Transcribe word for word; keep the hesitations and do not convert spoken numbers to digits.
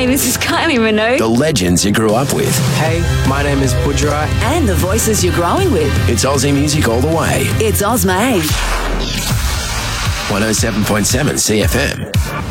Hi, this is Kylie Minogue. The legends you grew up with. Hey, my name is Budra. And the voices you're growing with. It's Aussie music all the way. It's Ozma. one oh seven point seven C F M.